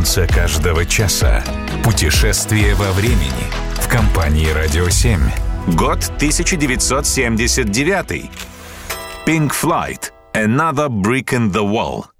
солнце каждого часа. Путешествие во времени в компании «Радио 7». Год 1979. Pink Floyd. Another Brick in the Wall.